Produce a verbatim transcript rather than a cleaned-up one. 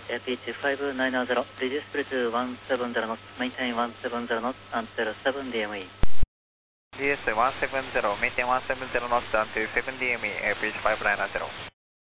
pitch five nine zero, reduce speed to one seven zero knots, maintain one seven zero knots until seven D M E. D S one seven zero, maintain one seven zero knots until seven D M E, air pitch five nine zero.